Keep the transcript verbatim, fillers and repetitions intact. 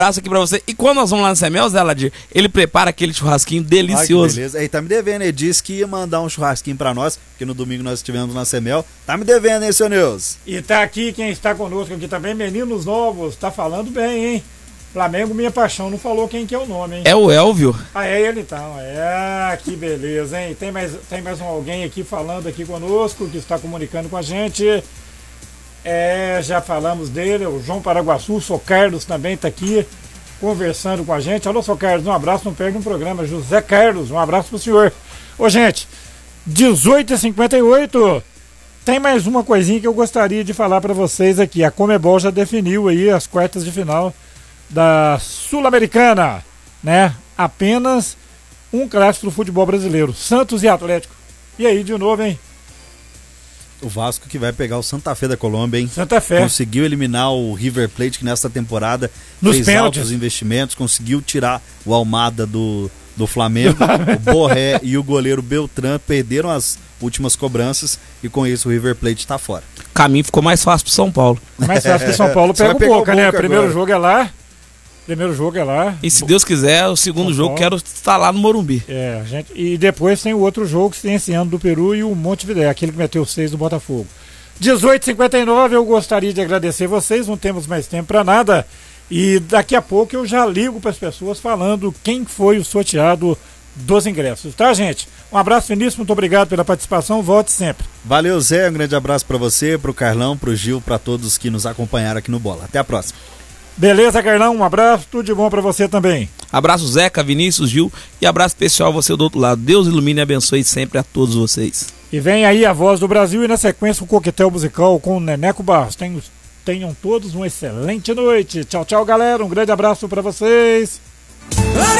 abraço aqui pra você. E quando nós vamos lá no Semel, Zé Ladir, ele prepara aquele churrasquinho delicioso. Ai, que beleza. Ele tá me devendo, ele disse que ia mandar um churrasquinho pra nós, porque no domingo nós estivemos na Semel. Tá me devendo, hein, seu Neus? E tá aqui quem está conosco aqui também, meninos novos, tá falando bem, hein? Flamengo, minha paixão, não falou quem que é o nome, hein? É o Elvio. Ah, é ele então, é, que beleza, hein? Tem mais, tem mais um alguém aqui falando aqui conosco, que está comunicando com a gente. É, já falamos dele, o João Paraguaçu, o Sr. Carlos também está aqui conversando com a gente. Alô, Sr. Carlos, um abraço, não perde um programa. José Carlos, um abraço pro senhor. Ô, gente, dezoito e cinquenta e oito, tem mais uma coisinha que eu gostaria de falar para vocês aqui. A Conmebol já definiu aí as quartas de final da Sul-Americana, né? Apenas um clássico do futebol brasileiro, Santos e Atlético. E aí, de novo, hein? O Vasco que vai pegar o Santa Fé da Colômbia, hein? Santa Fé. Conseguiu eliminar o River Plate, que nesta temporada Nos fez pênaltis. altos investimentos, conseguiu tirar o Almada do, do Flamengo. O Borré e o goleiro Beltrán perderam as últimas cobranças e com isso o River Plate está fora. O caminho ficou mais fácil pro São Paulo. Mais fácil que São Paulo Você pega vai o pegar Boca, o né? Boca Primeiro agora. jogo é lá. Primeiro jogo é lá. E se Deus quiser, o segundo São jogo Paulo. quero estar lá no Morumbi. É, gente. E depois tem o outro jogo que tem esse ano do Peru e o Montevidéu, aquele que meteu seis do Botafogo. dezoito e cinquenta e nove, eu gostaria de agradecer vocês, não temos mais tempo para nada. E daqui a pouco eu já ligo para as pessoas falando quem foi o sorteado dos ingressos, tá, gente? Um abraço finíssimo, muito obrigado pela participação, volte sempre. Valeu, Zé, um grande abraço para você, pro Carlão, pro Gil, para todos que nos acompanharam aqui no Bola. Até a próxima. Beleza, Carlão, um abraço, tudo de bom para você também. Abraço Zeca, Vinícius, Gil e abraço especial a você do outro lado. Deus ilumine e abençoe sempre a todos vocês. E vem aí a Voz do Brasil e na sequência o coquetel musical com o Neneco Barros. Tenham, tenham todos uma excelente noite. Tchau, tchau, galera. Um grande abraço para vocês.